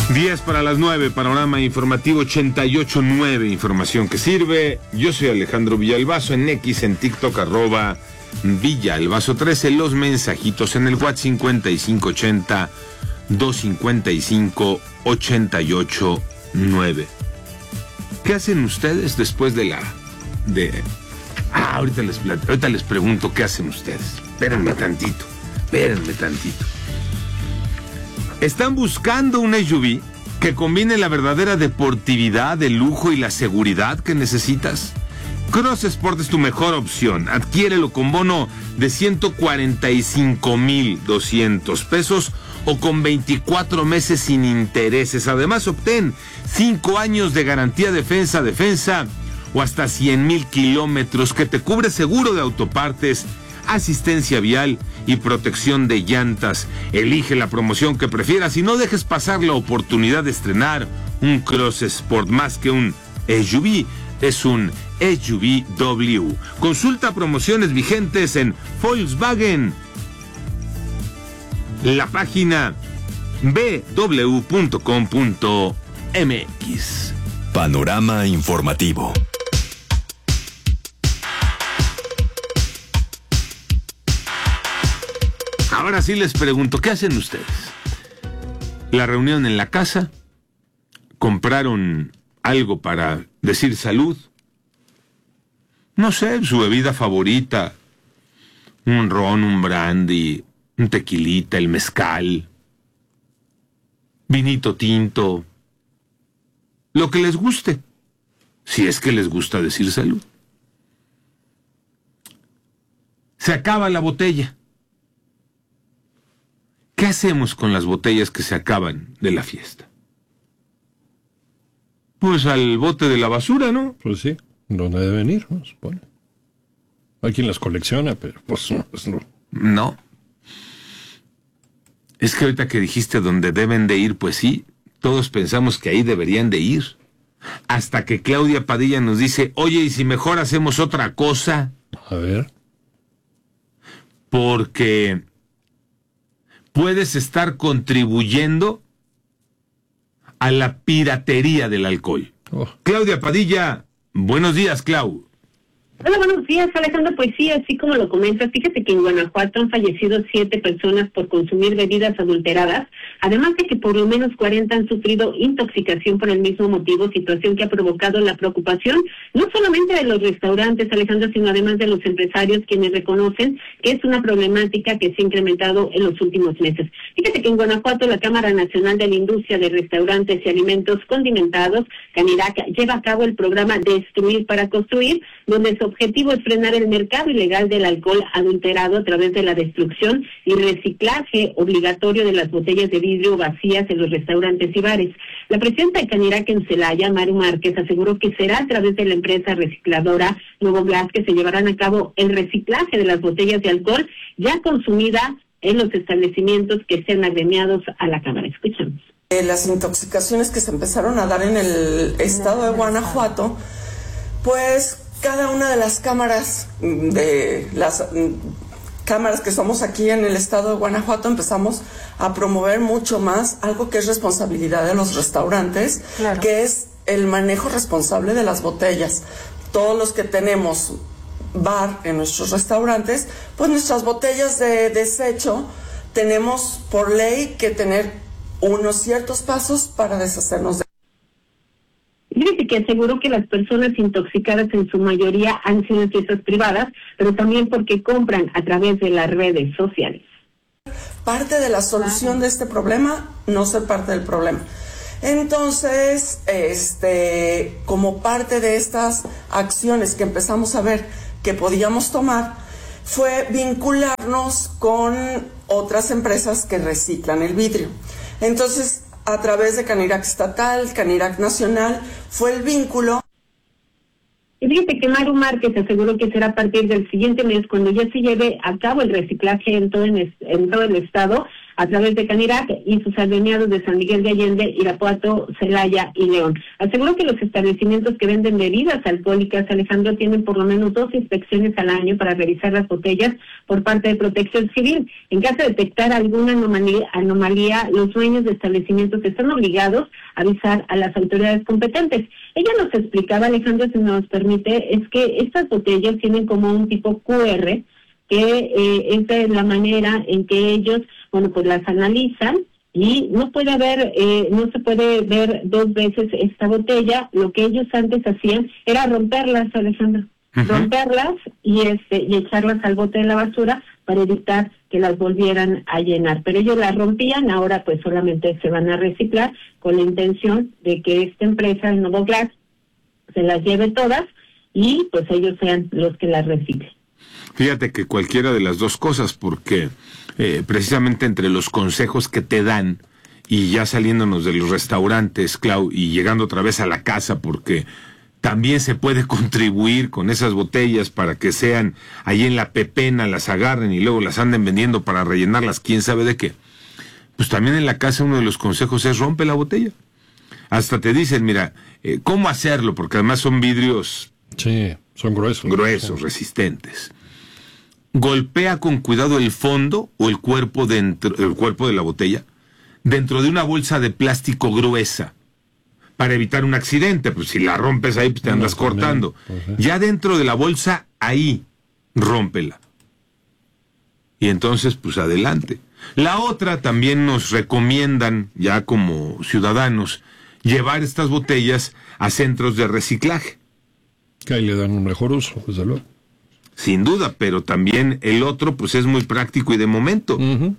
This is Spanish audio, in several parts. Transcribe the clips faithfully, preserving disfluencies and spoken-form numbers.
diez para las nueve, panorama informativo ochenta y ocho nueve, información que sirve. Yo soy Alejandro Villalbazo, en X, en TikTok, arroba Villalbazo trece, los mensajitos en el WhatsApp cincuenta y cinco ochenta, doscientos cincuenta y cinco, ochenta y ocho nueve. ¿Qué hacen ustedes después de la... de... Ah, ahorita les, ahorita les pregunto qué hacen ustedes. Espérenme tantito, espérenme tantito. ¿Están buscando un S U V que combine la verdadera deportividad, el lujo y la seguridad que necesitas? Cross Sport es tu mejor opción. Adquiérelo con bono de ciento cuarenta y cinco mil doscientos pesos o con veinticuatro meses sin intereses. Además, obtén cinco años de garantía defensa-defensa o hasta cien mil kilómetros que te cubre seguro de autopartes, asistencia vial y protección de llantas. Elige la promoción que prefieras y no dejes pasar la oportunidad de estrenar un Cross Sport. Más que un S U V, es un S U V W. Consulta promociones vigentes en Volkswagen, la página b w punto com punto m x. Panorama informativo. Ahora sí les pregunto, ¿qué hacen ustedes? ¿La reunión en la casa? ¿Compraron algo para decir salud? No sé, su bebida favorita. Un ron, un brandy, un tequilita, el mezcal, vinito tinto, lo que les guste, si es que les gusta decir salud. Se acaba la botella. ¿Qué hacemos con las botellas que se acaban de la fiesta? Pues al bote de la basura, ¿no? Pues sí, donde deben ir, ¿no? Supone. Hay quien las colecciona, pero pues no. Pues no. No. Es que ahorita que dijiste donde deben de ir, pues sí, todos pensamos que ahí deberían de ir. Hasta que Claudia Padilla nos dice, oye, ¿y si mejor hacemos otra cosa? A ver. Porque puedes estar contribuyendo a la piratería del alcohol. Oh. Claudia Padilla, buenos días, Clau. Hola, buenos días, Alejandro. Pues sí, así como lo comentas, fíjate que en Guanajuato han fallecido siete personas por consumir bebidas adulteradas, además de que por lo menos cuarenta han sufrido intoxicación por el mismo motivo, situación que ha provocado la preocupación no solamente de los restaurantes, Alejandro, sino además de los empresarios, quienes reconocen que es una problemática que se ha incrementado en los últimos meses. Fíjate que en Guanajuato la Cámara Nacional de la Industria de Restaurantes y Alimentos Condimentados, CANIRAC, lleva a cabo el programa Destruir para Construir, donde se objetivo es frenar el mercado ilegal del alcohol adulterado a través de la destrucción y reciclaje obligatorio de las botellas de vidrio vacías en los restaurantes y bares. La presidenta de CANIRAC en Celaya, Maru Márquez, aseguró que será a través de la empresa recicladora Nuevo Blas que se llevarán a cabo el reciclaje de las botellas de alcohol ya consumida en los establecimientos que sean agremiados a la Cámara. Escuchamos. Eh, las intoxicaciones que se empezaron a dar en el estado de Guanajuato, pues cada una de las cámaras de las cámaras que somos aquí en el estado de Guanajuato empezamos a promover mucho más algo que es responsabilidad de los restaurantes, claro, que es el manejo responsable de las botellas. Todos los que tenemos bar en nuestros restaurantes, pues nuestras botellas de desecho tenemos por ley que tener unos ciertos pasos para deshacernos de. Fíjate que aseguró que las personas intoxicadas en su mayoría han sido en fiestas privadas, pero también porque compran a través de las redes sociales. Parte de la solución de este problema, no ser parte del problema. Entonces, este, como parte de estas acciones que empezamos a ver que podíamos tomar, fue vincularnos con otras empresas que reciclan el vidrio. Entonces, a través de CANIRAC estatal, CANIRAC nacional, fue el vínculo. Y fíjate que Maru Márquez aseguró que será a partir del siguiente mes cuando ya se lleve a cabo el reciclaje en todo, en, en todo el estado, a través de Canirac y sus alineados de San Miguel de Allende, Irapuato, Celaya y León. Aseguró que los establecimientos que venden bebidas alcohólicas, Alejandro, tienen por lo menos dos inspecciones al año para revisar las botellas por parte de Protección Civil. En caso de detectar alguna anomalía, anomalía, los dueños de establecimientos están obligados a avisar a las autoridades competentes. Ella nos explicaba, Alejandro, si nos permite, es que estas botellas tienen como un tipo cu erre, que eh, esa es la manera en que ellos, bueno, pues las analizan y no puede haber, eh, no se puede ver dos veces esta botella. Lo que ellos antes hacían era romperlas, Alejandro, uh-huh. romperlas y este y echarlas al bote de la basura para evitar que las volvieran a llenar. Pero ellos las rompían, ahora pues solamente se van a reciclar con la intención de que esta empresa de Novoglass se las lleve todas y pues ellos sean los que las reciclen. Fíjate que cualquiera de las dos cosas, porque eh, precisamente entre los consejos que te dan, y ya saliéndonos de los restaurantes, Clau, y llegando otra vez a la casa, porque también se puede contribuir con esas botellas para que sean ahí en la pepena, las agarren y luego las anden vendiendo para rellenarlas, quién sabe de qué. Pues también en la casa uno de los consejos es rompe la botella. Hasta te dicen, mira, eh, ¿cómo hacerlo? Porque además son vidrios... Sí, son gruesos. Gruesos, sí. Resistentes. Golpea con cuidado el fondo o el cuerpo dentro, el cuerpo de la botella dentro de una bolsa de plástico gruesa para evitar un accidente. Pues si la rompes ahí, pues te andas no, cortando. Pues, sí. Ya dentro de la bolsa, ahí, rómpela. Y entonces, pues adelante. La otra, también nos recomiendan, ya como ciudadanos, llevar estas botellas a centros de reciclaje. Que ahí le dan un mejor uso, desde luego. Sin duda, pero también el otro pues es muy práctico y de momento. Uh-huh.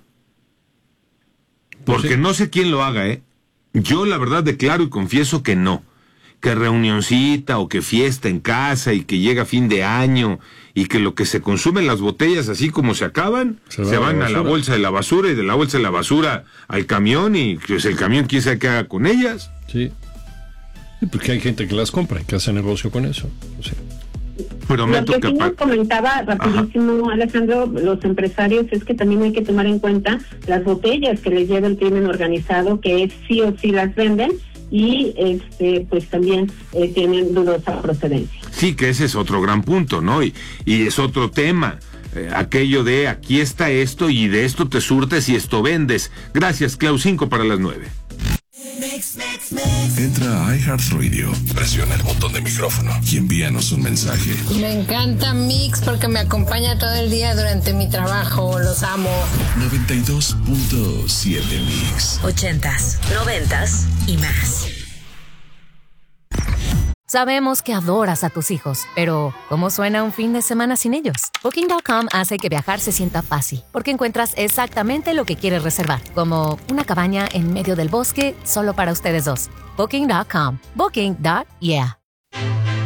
Porque pues sí. No sé quién lo haga, ¿eh? Yo la verdad declaro y confieso que no. Que reunioncita o que fiesta en casa y que llega fin de año y que lo que se consume en las botellas así como se acaban, se, se van a la bolsa de la basura y de la bolsa de la basura al camión y pues el camión quién sabe qué haga con ellas. Sí. Sí, porque hay gente que las compra y que hace negocio con eso. O sea. Prometo Lo que sí nos comentaba rapidísimo, Ajá. Alejandro, los empresarios, es que también hay que tomar en cuenta las botellas que les lleva el crimen organizado, que es sí o sí las venden y este pues también eh, tienen dudosa procedencia. Sí, que ese es otro gran punto, ¿no? Y, y es otro tema, eh, aquello de aquí está esto y de esto te surtes y esto vendes. Gracias, Clau, cinco para las nueve. Entra a iHeartRadio, presiona el botón de micrófono y envíanos un mensaje. Me encanta Mix porque me acompaña todo el día durante mi trabajo, los amo. noventa y dos punto siete Mix. Ochentas, noventas y más. Sabemos que adoras a tus hijos, pero ¿cómo suena un fin de semana sin ellos? Booking punto com hace que viajar se sienta fácil, porque encuentras exactamente lo que quieres reservar, como una cabaña en medio del bosque solo para ustedes dos. Booking punto com. Booking. Yeah.